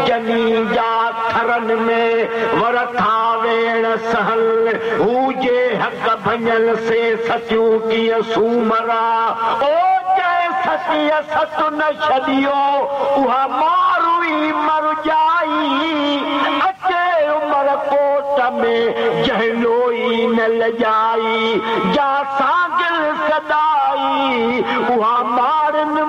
जनी जा थरन में वरथा वेण सहल हुजे हक भञल से सचियूं कीअं सूमरा ओ जंहिं सतीअ सत न छॾियो उहा मारू ई मर जाई अचे उमर कोट में जंहिं लोई न लॼाई जा सागिल सदाई उहा मारन